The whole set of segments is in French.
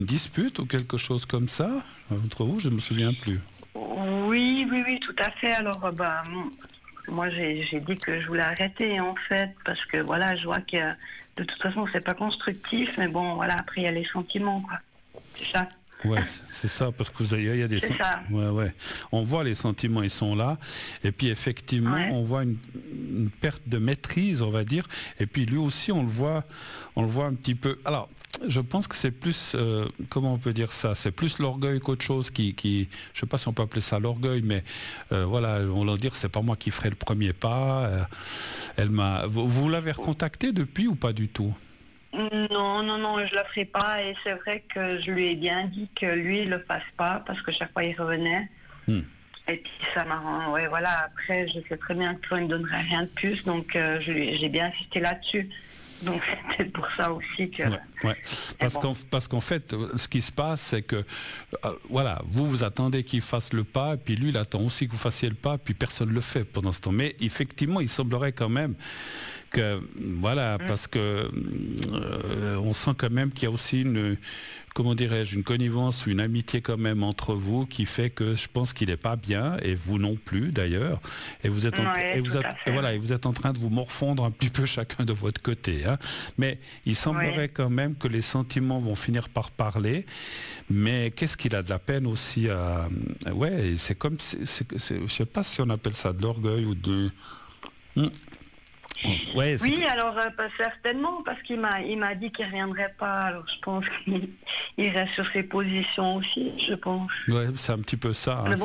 une dispute ou quelque chose comme ça entre vous? Je ne me souviens plus. Oui, tout à fait. Alors, moi, j'ai dit que je voulais arrêter, en fait, parce que, voilà, je vois que, de toute façon, c'est pas constructif, mais bon, voilà, après, il y a les sentiments, quoi. C'est ça. Ouais, c'est ça, parce que il y a des C'est ça. ouais. On voit les sentiments, ils sont là, et puis effectivement, Ouais. on voit une perte de maîtrise, on va dire, et puis lui aussi, on le voit un petit peu. Alors, je pense que c'est plus, comment on peut dire ça, c'est plus l'orgueil qu'autre chose je sais pas si on peut appeler ça l'orgueil, mais voilà, on va dire, c'est pas moi qui ferai le premier pas. Vous l'avez recontacté depuis ou pas du tout? Non, je le ferai pas. Et c'est vrai que je lui ai bien dit que lui, il le fasse pas, parce que chaque fois, il revenait. Et puis, ça m'a rendu... Ouais, voilà, après, je sais très bien que toi, il ne donnerait rien de plus, donc j'ai bien insisté là-dessus. Donc, c'est pour ça aussi que... Ouais. Parce qu'en fait, ce qui se passe, c'est que, voilà, vous attendez qu'il fasse le pas, et puis lui, il attend aussi que vous fassiez le pas, puis personne ne le fait pendant ce temps. Mais effectivement, il semblerait quand même que, voilà, parce que on sent quand même qu'il y a aussi comment dirais-je, une connivence ou une amitié quand même entre vous qui fait que je pense qu'il n'est pas bien, et vous non plus d'ailleurs, et vous êtes vous êtes en train de vous morfondre un petit peu chacun de votre côté, hein. Mais il semblerait quand même que les sentiments vont finir par parler, mais qu'est-ce qu'il a de la peine aussi à... Ouais, c'est comme... je sais pas si on appelle ça de l'orgueil ou de... Ouais, oui, alors certainement, parce qu'il m'a dit qu'il ne reviendrait pas, alors je pense qu'il reste sur ses positions aussi, je pense. Ouais, c'est un petit peu ça. Mais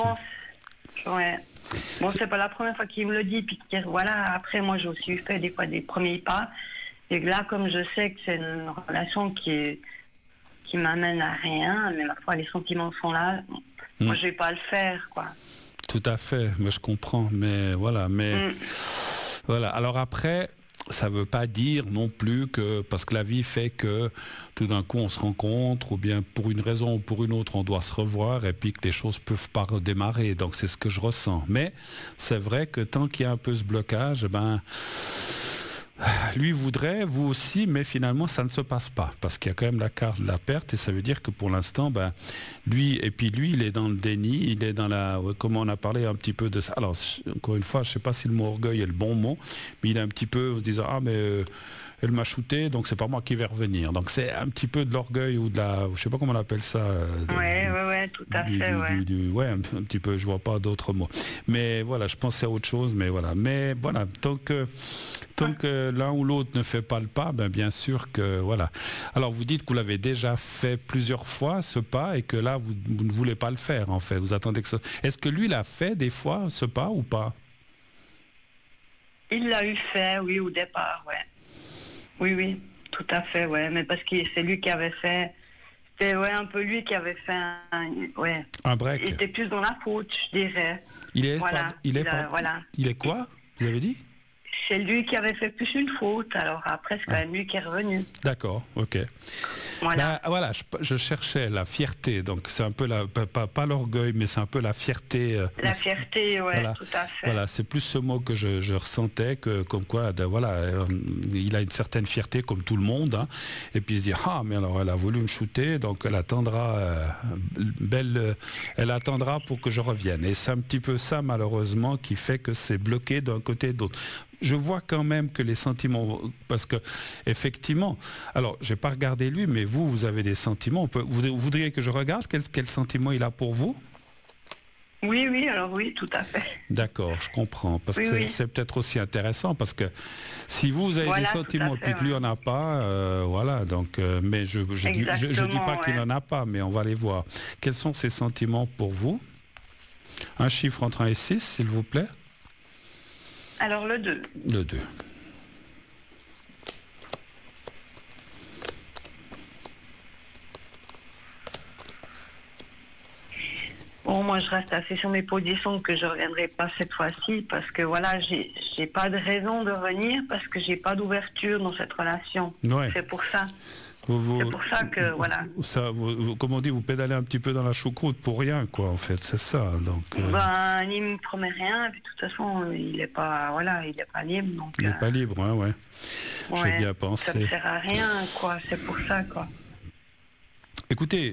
bon, c'est pas la première fois qu'il me le dit, puis voilà, après moi j'ai aussi fait des fois des premiers pas, et là comme je sais que c'est une relation qui m'amène à rien, mais ma foi les sentiments sont là, moi je vais pas le faire, quoi. Tout à fait, mais je comprends, mais voilà, Voilà, alors après, ça ne veut pas dire non plus que, parce que la vie fait que tout d'un coup on se rencontre, ou bien pour une raison ou pour une autre on doit se revoir, et puis que les choses peuvent pas redémarrer, donc c'est ce que je ressens. Mais c'est vrai que tant qu'il y a un peu ce blocage, lui voudrait, vous aussi, mais finalement ça ne se passe pas, parce qu'il y a quand même la carte de la perte, et ça veut dire que pour l'instant, lui, il est dans le déni, il est dans comment on a parlé un petit peu de ça. Alors, encore une fois, je ne sais pas si le mot orgueil est le bon mot, mais il est un petit peu en se disant, elle m'a shooté, donc c'est pas moi qui vais revenir. Donc c'est un petit peu de l'orgueil ou de la... Je sais pas comment on appelle ça. Ouais, tout à fait, ouais. Un petit peu, je vois pas d'autres mots. Mais voilà, je pensais à autre chose, mais voilà. Mais voilà, tant que l'un ou l'autre ne fait pas le pas, bien sûr que voilà. Alors vous dites que vous l'avez déjà fait plusieurs fois, ce pas, et que là, vous ne voulez pas le faire, en fait. Vous attendez que ça... Est-ce que lui l'a fait des fois, ce pas, ou pas? Il l'a eu fait, oui, au départ, ouais. Oui, tout à fait, ouais. Mais parce que c'est lui qui avait fait... C'était un peu lui qui avait fait un break. Il était plus dans la faute, je dirais. Il est quoi, vous avez dit? C'est lui qui avait fait plus une faute, alors après c'est quand même lui qui est revenu. D'accord, ok. Voilà, je cherchais la fierté, donc c'est un peu pas l'orgueil, mais c'est un peu la fierté. La fierté, voilà, tout à fait. Voilà, c'est plus ce mot que je ressentais, que comme quoi, il a une certaine fierté comme tout le monde, hein, et puis il se dit, mais alors elle a voulu me shooter, donc elle attendra, elle attendra pour que je revienne. Et c'est un petit peu ça, malheureusement, qui fait que c'est bloqué d'un côté et de l'autre. Je vois quand même que les sentiments, parce que effectivement, alors j'ai pas regardé lui, mais vous avez des sentiments. Vous voudriez que je regarde quel sentiment il a pour vous? Oui, alors oui, tout à fait. D'accord, je comprends, parce que c'est peut-être aussi intéressant, parce que si vous avez des sentiments et que lui en a pas, voilà, donc, mais je dis pas qu'il n'en a pas, mais on va les voir. Quels sont ces sentiments pour vous? Un chiffre entre 1 et 6, s'il vous plaît. Alors le 2. Le 2. Bon, moi je reste assez sur mes positions que je ne reviendrai pas cette fois-ci, parce que voilà, j'ai pas de raison de revenir, parce que j'ai pas d'ouverture dans cette relation. Ouais. C'est pour ça. C'est pour ça que, voilà. Comme on dit, vous pédalez un petit peu dans la choucroute pour rien, quoi, en fait, c'est ça. Donc, il me promet rien, et puis de toute façon, il n'est pas libre. Donc, il n'est pas libre, hein, ouais. J'ai bien pensé. Ça ne sert à rien, quoi, c'est pour ça, quoi. Écoutez,